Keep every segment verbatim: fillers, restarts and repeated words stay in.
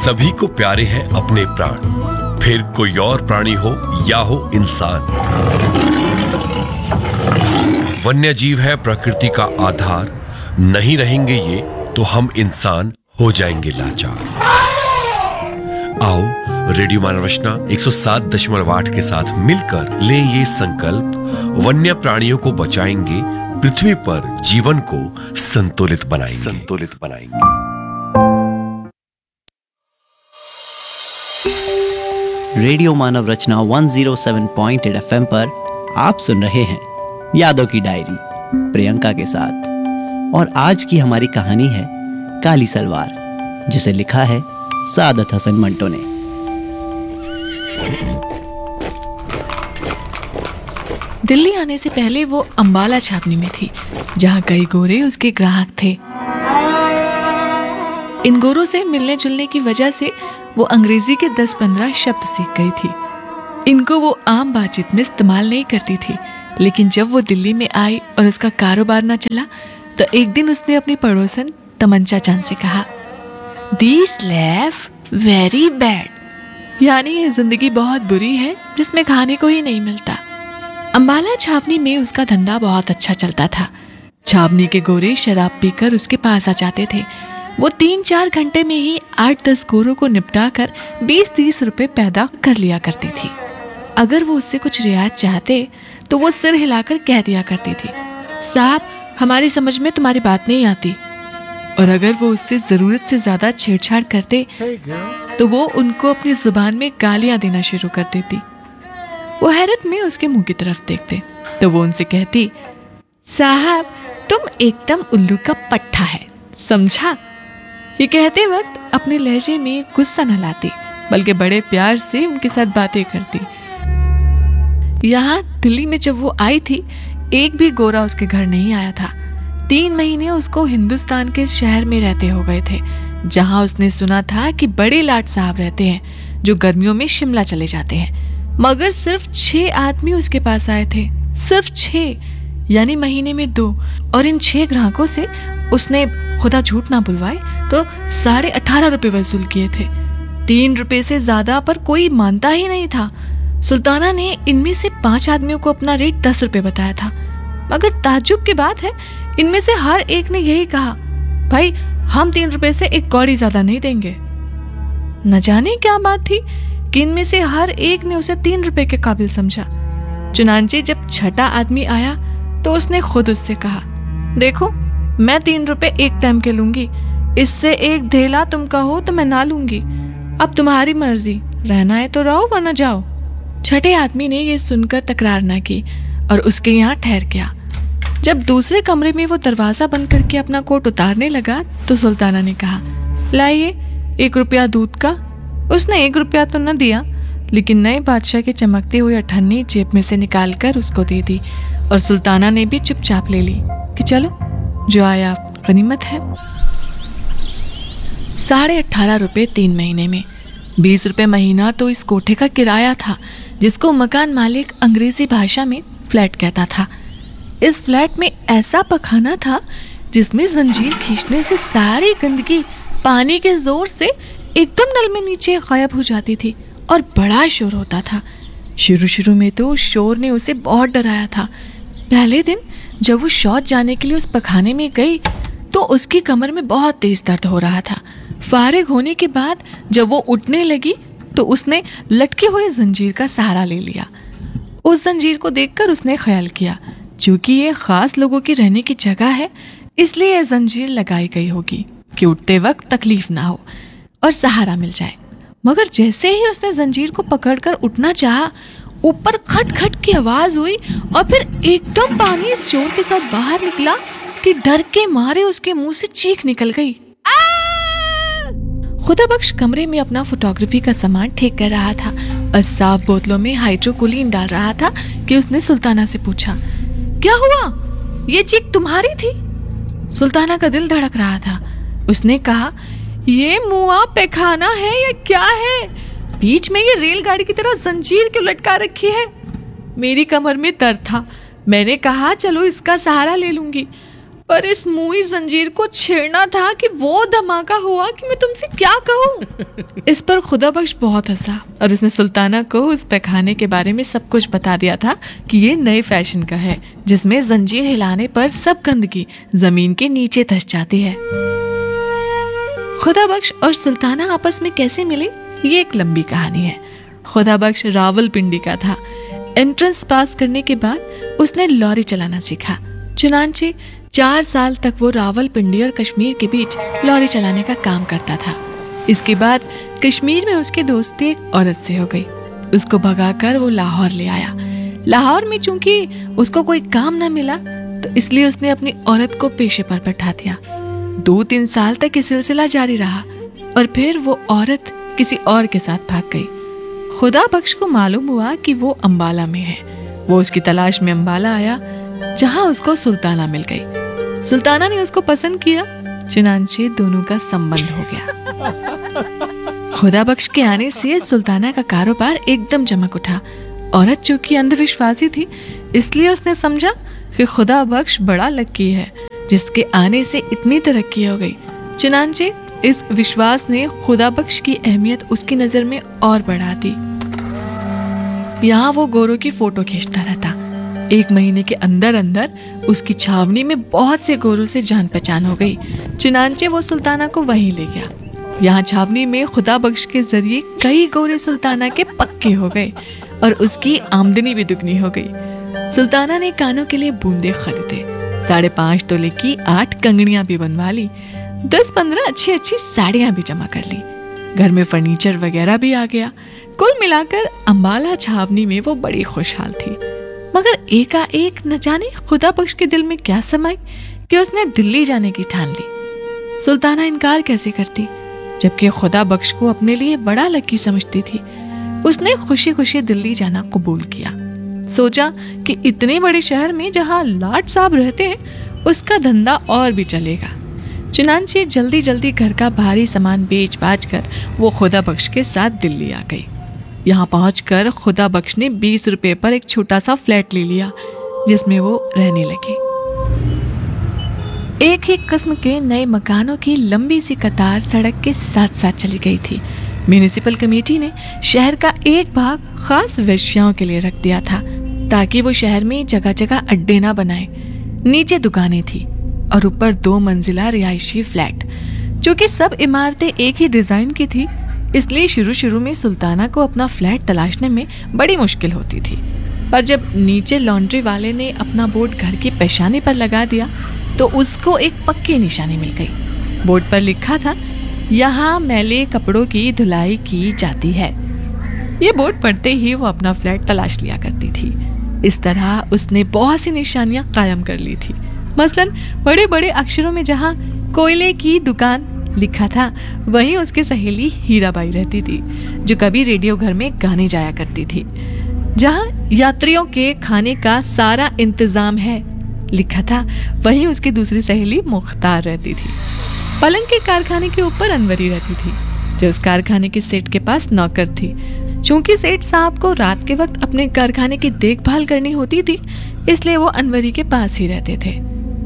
सभी को प्यारे हैं अपने प्राण, फिर कोई और प्राणी हो या हो इंसान। वन्य जीव है प्रकृति का आधार, नहीं रहेंगे ये तो हम इंसान हो जाएंगे लाचार। आओ रेडियो मानव रचना एक सौ सात दशमलव आठ के साथ मिलकर ले ये संकल्प, वन्य प्राणियों को बचाएंगे, पृथ्वी पर जीवन को संतुलित बनाएंगे संतुलित बनाएंगे रेडियो मानव रचना एक सौ सात पॉइंट आठ एफएम पर आप सुन रहे हैं यादों की डायरी प्रियंका के साथ। और आज की हमारी कहानी है काली सलवार, जिसे लिखा है सादत हसन मंटो ने। दिल्ली आने से पहले वो अंबाला छावनी में थी, जहाँ कई गोरे उसके ग्राहक थे। इन गोरों से मिलने जुलने की वजह से वो अंग्रेजी के दस पंद्रह शब्द सीख गई थी। इनको वो आम बातचीत में इस्तेमाल नहीं करती थी, लेकिन जब वो दिल्ली में आई और उसका कारोबार ना चला तो एक दिन उसने अपनी पड़ोसन तमंचा चांद से कहा, दिस लाइफ वेरी बैड, यानी ये जिंदगी बहुत बुरी है जिसमें खाने को ही नहीं मिलता। अंबाला छावनी में उसका धंधा बहुत अच्छा चलता था। छावनी के गोरे शराब पीकर उसके पास आ जाते थे। वो तीन चार घंटे में ही आठ दस गोरों को निपटा कर बीस तीस रुपए पैदा कर लिया करती थी। अगर वो उससे कुछ रियायत चाहते तो वो सिर हिलाकर कह दिया करती थी, साहब हमारी समझ में तुम्हारी बात नहीं आती। और अगर वो उससे जरूरत से ज्यादा छेड़छाड़ करते तो वो उनको अपनी जुबान में गालियां देना शुरू कर देती। वो हैरत में उसके मुंह की तरफ देखते तो वो उनसे कहती, साहब तुम एकदम उल्लू का पट्टा है, समझा। ये कहते वक्त अपने लहजे में गुस्सा न लाती, बल्कि बड़े प्यार से उनके साथ बातें करती। यहाँ दिल्ली में जब वो आई थी, एक भी गोरा उसके घर नहीं आया था। तीन महीने उसको हिंदुस्तान के शहर में रहते हो गए थे, जहाँ उसने सुना था कि बड़े लाट साहब रहते हैं जो गर्मियों में शिमला चले जाते हैं। मगर सिर्फ छह आदमी उसके पास आए थे, सिर्फ छह, यानी महीने में दो। और इन छह ग्राहकों से उसने, खुदा झूठ ना बुलवाए, तो साढ़े अठारह रुपए वसूल किए थे। तीन रुपए से ज्यादा पर कोई मानता ही नहीं था। सुल्ताना ने इनमें से पांच आदमियों को अपना रेट दस रुपए बताया था, मगर ताज्जुब की बात है इनमें से हर एक ने यही कहा, भाई हम तीन रुपए से एक कौड़ी ज्यादा नहीं देंगे। न जाने क्या बात थी कि इनमें से हर एक ने उसे तीन रुपए के काबिल समझा। चुनांचे जब छठा आदमी आया तो उसने खुद उससे कहा, देखो मैं तीन रुपए एक टाइम के लूंगी, इससे एक धेला तुम कहो तो मैं ना लूंगी। अब तुम्हारी मर्जी, रहना है तो रहो वरना जाओ। छठे आदमी ने ये सुनकर तकरार न की और उसके यहाँ ठहर गया। जब दूसरे कमरे में वो दरवाजा बंद करके अपना कोट उतारने लगा तो सुल्ताना ने कहा, लाइए एक रुपया दूध का। उसने एक रुपया तो न दिया, लेकिन नए बादशाह के चमकते हुए अठन्नी जेब में से निकालकर उसको दे दी। और सुल्ताना ने भी चुपचाप ले ली कि चलो जो आया गनीमत है। साढ़े अठारह रुपए तीन महीने में, बीस रुपए महीना तो इस कोठे का किराया था, जिसको मकान मालिक अंग्रेजी भाषा में फ्लैट कहता था। इस फ्लैट में ऐसा पखाना था जिसमें जंजीर खींचने से सारी गंदगी पानी के जोर से एकदम नल में नीचे गायब हो जाती थी और बड़ा शोर होता था। शुरू शुरू में तो शोर ने उसे बहुत डराया था। पहले दिन जब वो शौच जाने के लिए उस पखाने में गई तो उसकी कमर में बहुत तेज दर्द हो रहा था। फारिग होने के बाद जब वो उठने लगी तो उसने लटके हुए जंजीर का सहारा ले लिया। उस जंजीर को देखकर उसने ख्याल किया, चूंकि ये खास लोगों की रहने की जगह है, इसलिए यह जंजीर लगाई गई होगी कि उठते वक्त तकलीफ ना हो और सहारा मिल जाए। मगर जैसे ही उसने जंजीर को पकड़कर उठना चाहा, ऊपर खट खट की आवाज हुई और फिर एकदम पानी इस जोर के साथ बाहर निकला कि डर के मारे उसके मुंह से चीख निकल गई। खुदा बख्श कमरे में अपना फोटोग्राफी का सामान ठीक कर रहा था और साफ बोतलों में हाइड्रोकोलिन डाल रहा था कि उसने सुल्ताना से पूछा, क्या हुआ, ये चीख तुम्हारी थी? सुल्ताना का दिल धड़क रहा था। उसने कहा, ये मुआ पैखाना है या क्या है? बीच में ये रेलगाड़ी की तरह जंजीर क्यों लटका रखी है? मेरी कमर में दर्द था, मैंने कहा चलो इसका सहारा ले लूंगी, पर इस मुई जंजीर को छेड़ना था कि वो धमाका हुआ कि मैं तुमसे क्या कहूँ। इस पर खुदा बख्श बहुत हंसा और उसने सुल्ताना को उस पैखाने के बारे में सब कुछ बता दिया था कि ये नए फैशन का है, जिसमें जंजीर हिलाने पर सब गंदगी जमीन के नीचे धंस जाती है। खुदा बख्श और सुल्ताना आपस में कैसे मिले, ये एक लंबी कहानी है। खुदा बख्श रावलपिंडी का था। एंट्रेंस पास करने के बाद उसने लॉरी चलाना सीखा। चुनांचे चार साल तक वो रावलपिंडी और कश्मीर के बीच लॉरी चलाने का काम करता था। इसके बाद कश्मीर में उसकी दोस्ती एक औरत से हो गई। उसको भगाकर वो लाहौर ले आया। लाहौर में चूंकि उसको कोई काम न मिला तो इसलिए उसने अपनी औरत को पेशे पर बैठा दिया। दो तीन साल तक ये सिलसिला जारी रहा और फिर वो औरत किसी और के साथ भाग गई। खुदा बख्श को मालूम हुआ कि वो अंबाला में है। वो उसकी तलाश में अंबाला आया, जहां उसको सुल्ताना मिल गई। सुल्ताना ने उसको पसंद किया, चुनांचे दोनों का संबंध हो गया। खुदा बख्श के आने से सुल्ताना का कारोबार एकदम चमक उठा। औरत चूंकि अंधविश्वासी थी, इसलिए उसने समझा कि खुदा बख्श बड़ा लकी है, जिसके आने से इतनी तरक्की हो गई। चुनांचे इस विश्वास ने खुदा बख्श की अहमियत उसकी नजर में और बढ़ा दी। यहाँ वो गोरों की फोटो खींचता रहता। एक महीने के अंदर अंदर उसकी छावनी में बहुत से गोरों से जान पहचान हो गई। चुनांचे वो सुल्ताना को वहीं ले गया। यहाँ छावनी में खुदा बख्श के जरिए कई गोरे सुल्ताना के पक्के हो गए और उसकी आमदनी भी दुगनी हो गई। सुल्ताना ने कानों के लिए बूंदे खरीदे, साढ़े पांच तोले की आठ कंगड़ियां भी बनवा ली, दस पंद्रह अच्छी अच्छी साड़ियां भी जमा कर ली। घर में फर्नीचर वगैरह भी आ गया। कुल मिलाकर अंबाला छावनी में वो बड़ी खुशहाल थी। मगर एकाएक न जाने खुदा बख्श के दिल में क्या समाई कि उसने दिल्ली जाने की ठान ली। सुल्ताना इनकार कैसे करती, जबकि खुदा बख्श को अपने लिए बड़ा लकी समझती थी। उसने खुशी खुशी दिल्ली जाना कबूल किया। सोचा कि इतने बड़े शहर में जहाँ लाट साहब रहते हैं, उसका धंधा और भी चलेगा। चुनांचे जल्दी जल्दी घर का भारी सामान बेच बाच कर वो खुदा बख्श के साथ दिल्ली आ गई। यहाँ पहुंचकर खुदा बख्श ने बीस रुपए पर एक छोटा सा फ्लैट ले लिया, जिसमें वो रहने लगे। एक ही किस्म के नए मकानों की लंबी सी कतार सड़क के साथ साथ चली गई थी। म्यूनिसिपल कमेटी ने शहर का एक भाग खास वेश्याओं के लिए रख दिया था, ताकि वो शहर में जगह जगह अड्डे ना बनाए। नीचे दुकानें थी और ऊपर दो मंजिला रिहायशी फ्लैट। चूंकि सब इमारतें एक ही डिजाइन की थी, इसलिए शुरू शुरू में सुल्ताना को अपना फ्लैट तलाशने में बड़ी मुश्किल होती थी। पर जब नीचे लॉन्ड्री वाले ने अपना बोर्ड घर की पेशानी पर लगा दिया तो उसको एक पक्की निशानी मिल गई। बोर्ड पर लिखा था, यहाँ मैले कपड़ों की धुलाई की जाती है। ये बोर्ड पढ़ते ही वो अपना फ्लैट तलाश लिया करती थी। इस तरह उसने बहुत सी निशानियां कायम कर ली थी। मसलन बड़े बड़े अक्षरों में जहाँ कोयले की दुकान लिखा था, वहीं उसकी सहेली हीराबाई रहती थी, जो कभी रेडियो घर में गाने जाया करती थी। जहाँ यात्रियों के खाने का सारा इंतजाम है लिखा था, वहीं उसकी दूसरी सहेली मुख्तार रहती थी। पलंग के कारखाने के ऊपर अनवरी रहती थी, जो उस कारखाने के सेठ के पास नौकर थी। चूंकि सेठ साहब को रात के वक्त अपने कारखाने की देखभाल करनी होती थी, इसलिए वो अनवरी के पास ही रहते थे।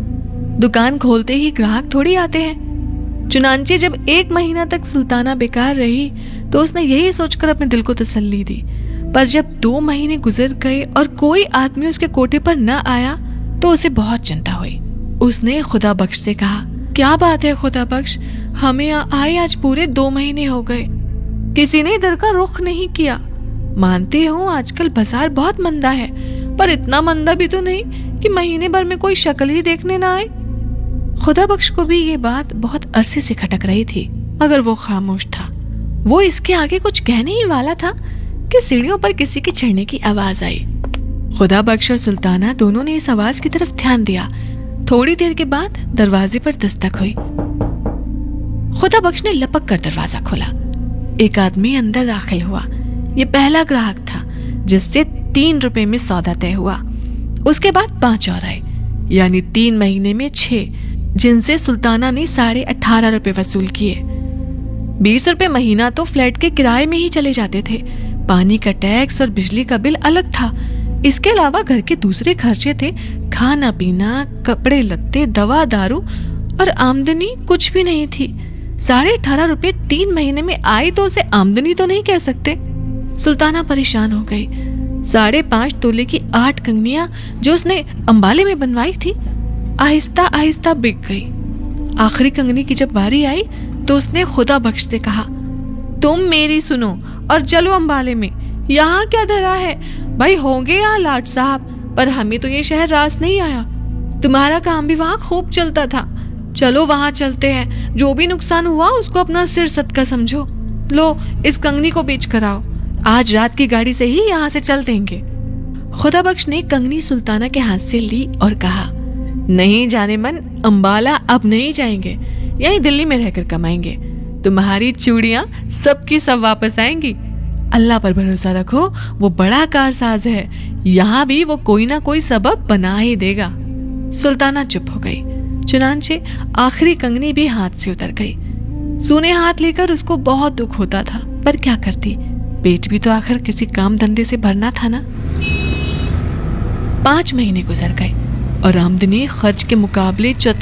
दुकान खोलते ही ग्राहक थोड़ी आते हैं। चुनांचे जब एक महीना तक सुल्ताना बेकार रही तो उसने यही सोचकर अपने दिल को तसल्ली दी। पर जब दो महीने गुजर गए और कोई आदमी उसके कोठे पर न आया तो उसे बहुत चिंता हुई। उसने खुदा बख्श से कहा, क्या बात है खुदा बख्श, हमें आए आज पूरे दो महीने हो गए, किसी ने इधर का रुख नहीं किया। मानते हो आजकल बाजार बहुत मंदा है, पर इतना मंदा भी तो नहीं कि महीने भर में कोई शक्ल ही देखने ना आए। खुदा बख्श को भी ये बात बहुत अरसे से खटक रही थी, मगर वो खामोश था। वो इसके आगे कुछ कहने ही वाला था कि सीढ़ियों पर किसी के चढ़ने की आवाज आई। खुदा बख्श और सुल्ताना दोनों ने इस आवाज की तरफ ध्यान दिया। थोड़ी देर के बाद दरवाजे पर दस्तक हुई। खुदा बख्श ने लपक कर दरवाजा खोला। एक आदमी अंदर दाखिल हुआ। ये पहला ग्राहक था जिससे तीन रुपए में सौदा तय हुआ। उसके बाद पांच और आए, यानी तीन महीने में छह, जिनसे सुल्ताना ने साढ़े अठारह रुपए वसूल किए। बीस रुपए महीना तो फ्लैट के किराए में ही चले जाते थे। पानी का टैक्स और बिजली का बिल अलग था। इसके अलावा घर के दूसरे खर्चे थे, खाना पीना, कपड़े लत्ते, दवा दारू और आमदनी कुछ भी नहीं थी। साढ़े अठारह रुपए तीन महीने में आई तो उसे आमदनी तो नहीं कह सकते। सुल्ताना परेशान हो गई। साढ़े पांच तोले की आठ कंगनियां जो उसने अंबाले में बनवाई थी आहिस्ता आहिस्ता बिक गई। आखिरी कंगनी की जब बारी आई तो उसने खुदा बख्श से कहा, तुम मेरी सुनो और चलो अंबाले में। यहाँ क्या धरा है भाई, होंगे यहाँ लाट साहब, पर हमें तो ये शहर रास नहीं आया। तुम्हारा काम भी वहाँ खूब चलता था, चलो वहाँ चलते हैं। जो भी नुकसान हुआ उसको अपना सिर सदका समझो। लो इस कंगनी को बेच कर आओ, आज रात की गाड़ी से ही यहाँ से चल देंगे। खुदा बख्श ने कंगनी सुल्ताना के हाथ से ली और कहा, नहीं जाने मन, अंबाला अब नहीं जाएंगे, यहीं दिल्ली में रहकर कमाएंगे। तुम्हारी चूड़ियां सबकी सब वापस आएंगी। अल्लाह पर भरोसा रखो, वो बड़ा कारसाज है, यहाँ भी वो कोई ना कोई सबब बना ही देगा। सुल्ताना चुप हो गई। चुनांचे आखिरी कंगनी भी हाथ से उतर गई। सूने हाथ लेकर उसको बहुत दुख होता था, पर क्या करती, पेट भी तो आखिर किसी काम धंधे से भरना था ना। पांच महीने गुजर गए और आमदनी खर्च के मुकाबले